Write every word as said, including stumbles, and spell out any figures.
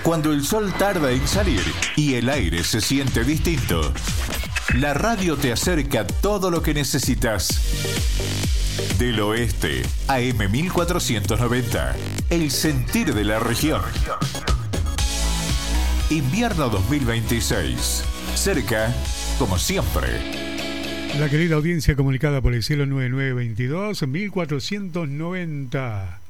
Cuando el sol tarda en salir y el aire se siente distinto, la radio te acerca todo lo que necesitas. Del oeste a eme mil cuatrocientos noventa, el sentir de la región. Invierno dos mil veintiséis, cerca como siempre. La querida audiencia comunicada por el cielo nueve nueve veintidós, mil cuatrocientos noventa.